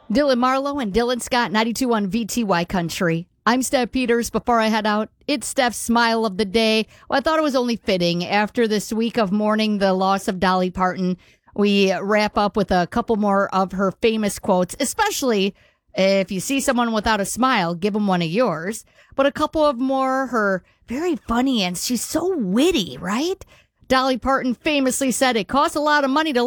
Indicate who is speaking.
Speaker 1: Dylan Marlowe and Dylan Scott, 92 on VTY Country. I'm Steph Peters. Before I head out, it's Steph's smile of the day. Well, I thought it was only fitting after this week of mourning the loss of Dolly Parton. We wrap up with a couple more of her famous quotes, especially if you see someone without a smile, give them one of yours. But a couple of more, her very funny, and she's so witty, right? Dolly Parton famously said it costs a lot of money to